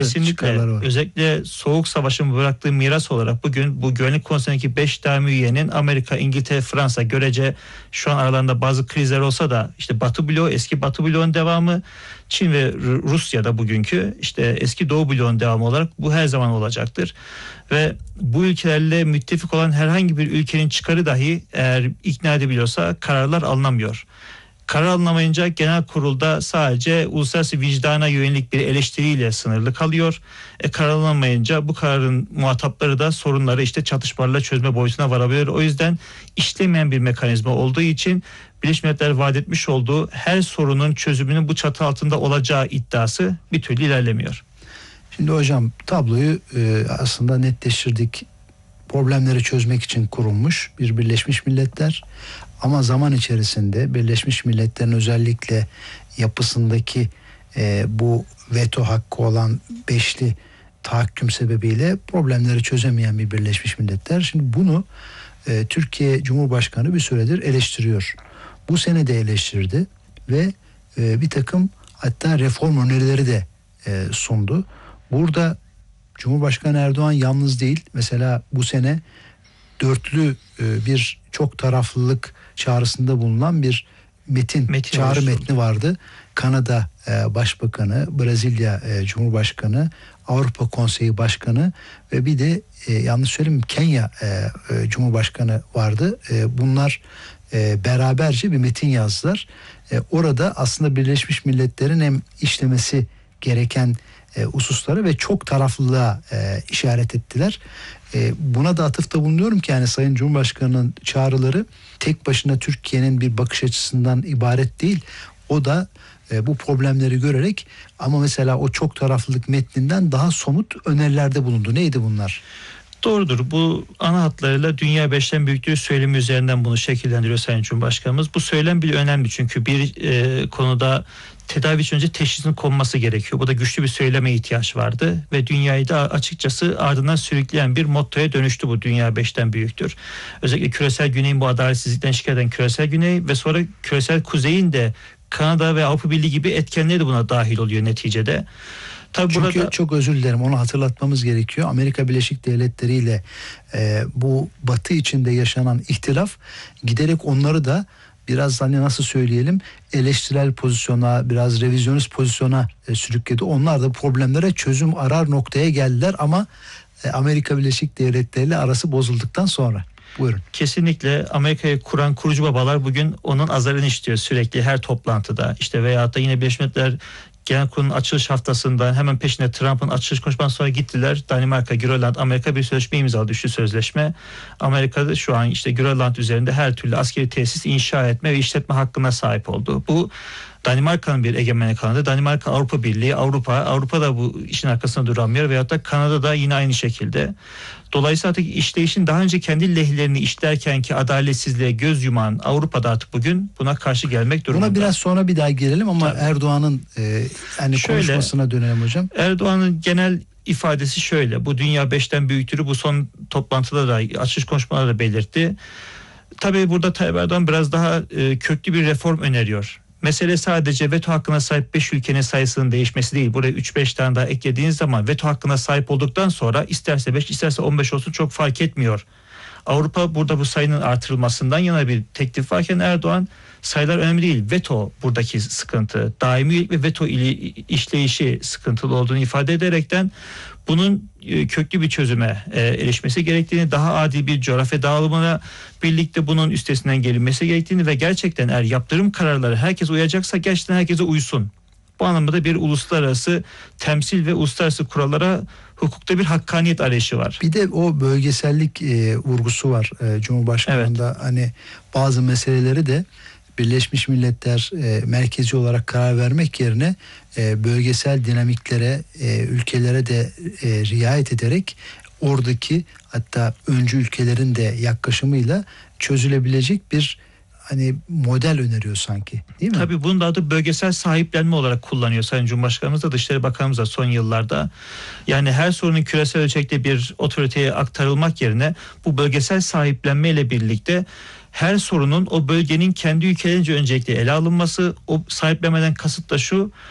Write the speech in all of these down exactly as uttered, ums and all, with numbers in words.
Kesinlikle. Özellikle Soğuk Savaş'ın bıraktığı miras olarak bugün bu güvenlik konusundaki beş tane üyenin Amerika, İngiltere, Fransa görece şu an aralarında bazı krizler olsa da işte Batı bloğu, eski Batı bloğun devamı, Çin ve Rusya'da bugünkü işte eski Doğu bloğun devamı olarak bu her zaman olacaktır. Ve bu ülkelerle müttefik olan herhangi bir ülkenin çıkarı dahi eğer ikna edebiliyorsa kararlar alınamıyor. Karar alınamayınca genel kurulda sadece uluslararası vicdana yönelik bir eleştiriyle sınırlı kalıyor. E, karar alınamayınca bu kararın muhatapları da sorunları işte çatışmalarla çözme boyutuna varabilir. O yüzden işlemeyen bir mekanizma olduğu için Birleşmiş Milletler vaat etmiş olduğu her sorunun çözümünün bu çatı altında olacağı iddiası bir türlü ilerlemiyor. Şimdi hocam tabloyu e, aslında netleştirdik. Problemleri çözmek için kurulmuş bir Birleşmiş Milletler. Ama zaman içerisinde Birleşmiş Milletler'in özellikle yapısındaki e, bu veto hakkı olan beşli tahakküm sebebiyle problemleri çözemeyen bir Birleşmiş Milletler. Şimdi bunu e, Türkiye Cumhurbaşkanı bir süredir eleştiriyor. Bu sene de eleştirdi ve e, bir takım hatta reform önerileri de e, sundu. Burada Cumhurbaşkanı Erdoğan yalnız değil. Mesela bu sene dörtlü e, bir çok taraflılık çağrısında bulunan bir metin, metin çağrı oluşturdu. Metni vardı. Kanada e, Başbakanı, Brezilya e, Cumhurbaşkanı, Avrupa Konseyi Başkanı ve bir de e, yanlış söyleyeyim Kenya e, e, Cumhurbaşkanı vardı. E, bunlar e, beraberce bir metin yazdılar. E, orada aslında Birleşmiş Milletler'in hem işlemesi gereken e, hususları ve çok taraflılığa e, işaret ettiler. E, buna da atıfta bulunuyorum ki yani Sayın Cumhurbaşkanı'nın çağrıları tek başına Türkiye'nin bir bakış açısından ibaret değil. O da e, bu problemleri görerek ama mesela o çok taraflılık metninden daha somut önerilerde bulundu. Neydi bunlar? Doğrudur. Bu ana hatlarıyla dünya beşten büyüklüğü söylemi üzerinden bunu şekillendiriyor Sayın Cumhurbaşkanımız. Bu söylem bile önemli çünkü bir e, konuda tedavi için önce teşhisin konması gerekiyor. Bu da güçlü bir söyleme ihtiyaç vardı ve dünyayı da açıkçası ardından sürükleyen bir mottoya dönüştü bu dünya beşten büyüktür. Özellikle küresel güneyin bu adaletsizlikten şikayet eden küresel güney ve sonra küresel kuzeyin de Kanada ve Avrupa Birliği gibi etkenleri de buna dahil oluyor neticede. Tabii Çünkü burada... çok özür dilerim onu hatırlatmamız gerekiyor. Amerika Birleşik Devletleri ile e, bu Batı içinde yaşanan ihtilaf giderek onları da biraz hani nasıl söyleyelim eleştirel pozisyona, biraz revizyonist pozisyona e, sürükledi. Onlar da problemlere çözüm arar noktaya geldiler ama e, Amerika Birleşik Devletleri ile arası bozulduktan sonra. Buyurun. Kesinlikle Amerika'yı kuran kurucu babalar bugün onun azarını işliyor sürekli her toplantıda. İşte veyahut da yine Birleşmiş Milletler Genel Kurulu'nun açılış haftasında hemen peşinde Trump'ın açılış konuşmasından sonra gittiler. Danimarka, Grönland, Amerika bir sözleşme imzaladı. Üçlü sözleşme. Amerika'da şu an işte Grönland üzerinde her türlü askeri tesis inşa etme ve işletme hakkına sahip oldu. Bu Danimarka'nın bir egemenlik alanı. Danimarka Avrupa Birliği, Avrupa, Avrupa da bu işin arkasında duramıyor veyahut da Kanada da yine aynı şekilde. Dolayısıyla artık işleyişin daha önce kendi lehlerini işlerken ki adaletsizliğe göz yuman Avrupa'da artık bugün buna karşı gelmek durumunda. Buna biraz sonra bir daha gelelim ama Tabii. Erdoğan'ın e, yani şöyle, konuşmasına dönelim hocam. Erdoğan'ın genel ifadesi şöyle. Bu dünya beşten büyüktürü bu son toplantıda da açılış konuşmalarda da belirtti. Tabii burada Tayyip Erdoğan biraz daha e, köklü bir reform öneriyor. Mesele sadece veto hakkına sahip beş ülkenin sayısının değişmesi değil. Buraya üç beş tane daha eklediğiniz zaman veto hakkına sahip olduktan sonra isterse beş isterse on beş olsun çok fark etmiyor. Avrupa burada bu sayının artırılmasından yana bir teklif varken Erdoğan sayılar önemli değil. Veto buradaki sıkıntı. Daimi üyelik ve veto ili işleyişi sıkıntılı olduğunu ifade ederekten bunun köklü bir çözüme erişmesi gerektiğini, daha adil bir coğrafya dağılımına birlikte bunun üstesinden gelinmesi gerektiğini ve gerçekten eğer yaptırım kararları herkes uyacaksa gerçekten herkese uysun. Bu anlamda bir uluslararası temsil ve uluslararası kurallara hukukta bir hakkaniyet arayışı var. Bir de o bölgesellik e, vurgusu var e, Cumhurbaşkanı'nda. Evet. Hani bazı meseleleri de Birleşmiş Milletler e, merkezi olarak karar vermek yerine e, bölgesel dinamiklere, e, ülkelere de e, riayet ederek oradaki hatta öncü ülkelerin de yaklaşımıyla çözülebilecek bir hani model öneriyor sanki, değil mi? Tabii bunun da adı bölgesel sahiplenme olarak kullanıyor Sayın Cumhurbaşkanımız da Dışişleri Bakanımız da son yıllarda. Yani her sorunun küresel ölçekte bir otoriteye aktarılmak yerine bu bölgesel sahiplenme ile birlikte her sorunun o bölgenin kendi ülkelerince öncelikle ele alınması, o sahiplenmeden kasıt da şu,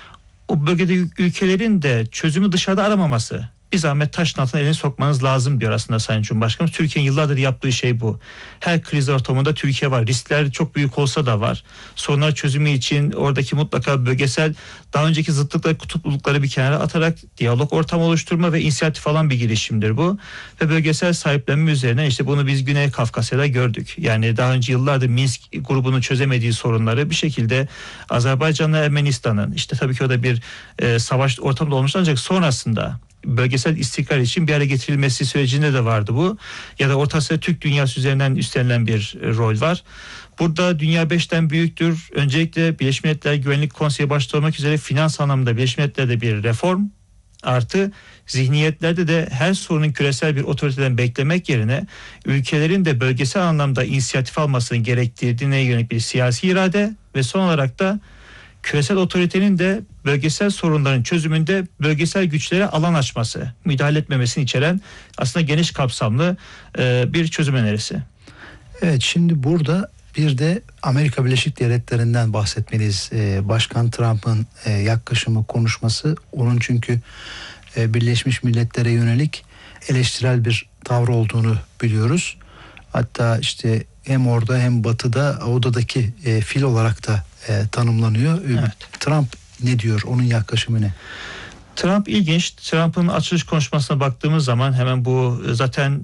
o bölgede ülkelerin de çözümü dışarıda aramaması. Bir zahmet taşın altına elini sokmanız lazım diyor aslında Sayın Cumhurbaşkanı. Türkiye'nin yıllardır yaptığı şey bu. Her kriz ortamında Türkiye var. Riskler çok büyük olsa da var. Sorunlar çözümü için oradaki mutlaka bölgesel daha önceki zıtlıkları, kutuplulukları bir kenara atarak diyalog ortamı oluşturma ve inisiyatif alan bir girişimdir bu. Ve bölgesel sahiplenme üzerine işte bunu biz Güney Kafkasya'da gördük. Yani daha önce yıllardır Minsk grubunun çözemediği sorunları bir şekilde Azerbaycan'la Ermenistan'ın, işte tabii ki o da bir e, savaş ortamında olmuş, ancak sonrasında bölgesel istikrar için bir araya getirilmesi sürecinde de vardı bu. Ya da Orta Asya Türk dünyası üzerinden üstlenilen bir e, rol var. Burada dünya beşten büyüktür. Öncelikle Birleşmiş Milletler Güvenlik Konseyi başta olmak üzere finans anlamında Birleşmiş Milletler'de bir reform, artı zihniyetlerde de her sorunun küresel bir otoriteden beklemek yerine ülkelerin de bölgesel anlamda inisiyatif almasını gerektirdiğine yönelik bir siyasi irade ve son olarak da küresel otoritenin de bölgesel sorunların çözümünde bölgesel güçlere alan açması, müdahale etmemesini içeren aslında geniş kapsamlı e, bir çözüm önerisi. Evet, şimdi burada bir de Amerika Birleşik Devletleri'nden bahsetmeliyiz. Ee, Başkan Trump'ın e, yaklaşımı, konuşması, onun çünkü e, Birleşmiş Milletler'e yönelik eleştirel bir tavrı olduğunu biliyoruz. Hatta işte hem orada hem batıda odadaki e, fil olarak da e, tanımlanıyor. Evet. Trump ne diyor? Onun yaklaşımı ne? Trump ilginç. Trump'ın açılış konuşmasına baktığımız zaman hemen bu zaten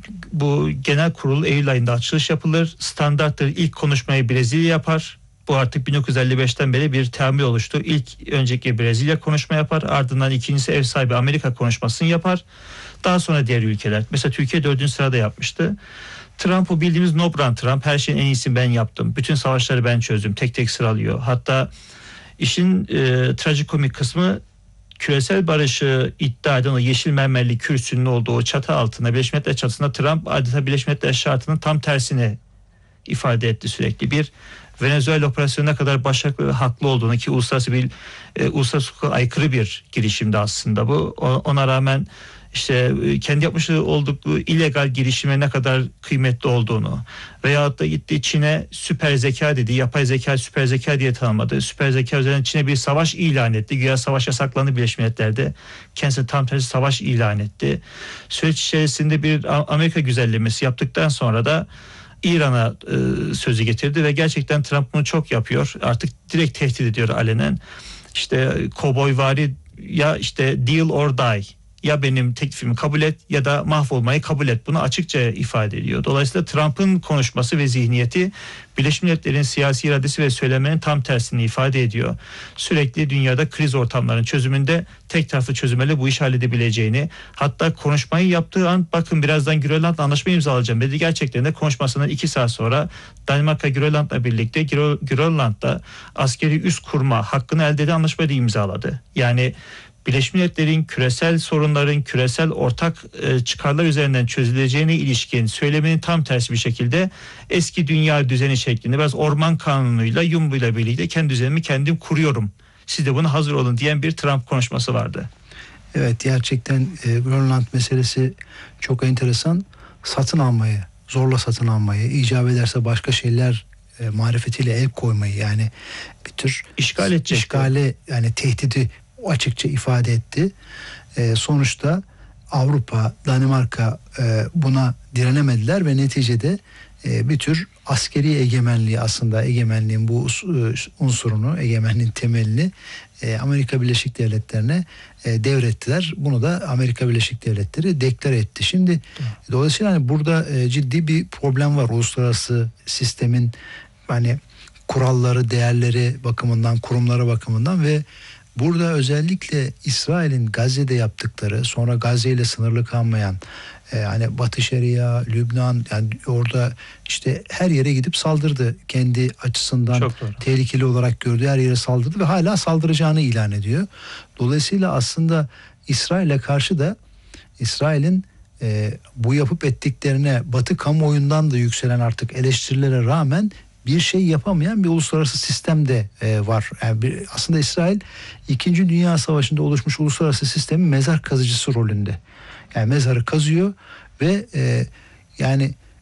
bu genel kurul Eylül ayında açılış yapılır. Standarttır, ilk konuşmayı Brezilya yapar. Bu artık bin dokuz yüz elli beşten beri bir teamül oluştu. İlk önceki Brezilya konuşma yapar. Ardından ikincisi ev sahibi Amerika konuşmasını yapar. Daha sonra diğer ülkeler. Mesela Türkiye dördüncü sırada yapmıştı. Trump, o bildiğimiz Nobran Trump, her şeyin en iyisini ben yaptım, bütün savaşları ben çözdüm, tek tek sıralıyor. Hatta işin e, trajikomik kısmı, küresel barışı iddia eden o yeşil mermerli kürsünün olduğu o çatı altında, Birleşmiş Milletler çatısında Trump adeta Birleşmiş Milletler şartının tam tersini ifade etti sürekli. Bir, Venezuela operasyonuna kadar başarılı ve haklı olduğunu, ki uluslararası bir e, uluslararası hukuka aykırı bir girişimdi aslında bu. O, ona rağmen işte kendi yapmış olduğu illegal girişime ne kadar kıymetli olduğunu, veyahut da gitti Çin'e süper zeka dedi, yapay zeka süper zeka diye tanımladı. Süper zeka üzerinden Çin'e bir savaş ilan etti. Güya savaş yasaklandı Birleşmiş Milletler'de. Kendisi tam tersi savaş ilan etti. Süreç içerisinde bir Amerika güzellemesi yaptıktan sonra da İran'a e, sözü getirdi ve gerçekten Trump bunu çok yapıyor. Artık direkt tehdit ediyor alenen. İşte kovboyvari, ya işte deal or die, ya benim teklifimi kabul et ya da mahvolmayı kabul et, bunu açıkça ifade ediyor. Dolayısıyla Trump'ın konuşması ve zihniyeti Birleşmiş Milletler'in siyasi iradesi ve söylemenin tam tersini ifade ediyor. Sürekli dünyada kriz ortamlarının çözümünde tek taraflı çözümlerle bu işi halledebileceğini, hatta konuşmayı yaptığı an bakın birazdan Grönland'la anlaşma imzalayacağım dedi. Gerçekten de konuşmasından iki saat sonra Danimarka Grönland'la birlikte Grönland'da askeri üs kurma hakkını elde eden anlaşmayı da imzaladı. Yani Birleşmiş Milletler'in küresel sorunların küresel ortak e, çıkarlar üzerinden çözüleceğine ilişkin söyleminin tam tersi bir şekilde eski dünya düzeni şeklinde biraz orman kanunuyla, Yumbu'yla birlikte kendi düzenimi kendim kuruyorum, siz de buna hazır olun diyen bir Trump konuşması vardı. Evet, gerçekten e, Grönland meselesi çok enteresan. Satın almayı, zorla satın almayı, icap ederse başka şeyler e, marifetiyle el koymayı, yani bir tür işgal edecek. işgale, yani tehdidi o açıkça ifade etti. E, sonuçta Avrupa, Danimarka e, buna direnemediler ve neticede e, bir tür askeri egemenliği, aslında egemenliğin bu unsurunu, egemenliğin temelini e, Amerika Birleşik Devletleri'ne e, devrettiler. Bunu da Amerika Birleşik Devletleri deklare etti. Şimdi Hı. dolayısıyla hani burada e, ciddi bir problem var uluslararası sistemin hani kuralları, değerleri bakımından, kurumları bakımından ve burada özellikle İsrail'in Gazze'de yaptıkları, sonra Gazze ile sınırlı kalmayan, e, hani Batı Şeria, Lübnan, yani orada işte her yere gidip saldırdı. Kendi açısından tehlikeli olarak gördüğü her yere saldırdı ve hala saldıracağını ilan ediyor. Dolayısıyla aslında İsrail'e karşı da İsrail'in e, bu yapıp ettiklerine Batı kamuoyundan da yükselen artık eleştirilere rağmen bir şey yapamayan bir uluslararası sistem de e, var. Yani bir, aslında İsrail İkinci Dünya Savaşı'nda oluşmuş uluslararası sistemin mezar kazıcısı rolünde. Yani mezarı kazıyor ve e, yani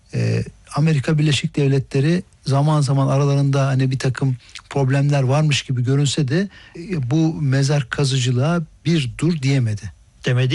e, Amerika Birleşik Devletleri zaman zaman aralarında hani bir takım problemler varmış gibi görünse de e, bu mezar kazıcılığa bir dur diyemedi. Demedi